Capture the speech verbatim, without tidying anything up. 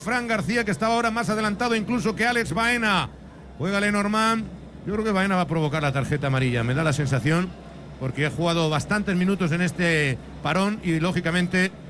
Fran García, que estaba ahora más adelantado incluso que Alex Baena. Juega Lenormand. Yo creo que Baena va a provocar la tarjeta amarilla, me da la sensación, porque ha jugado bastantes minutos en este parón y lógicamente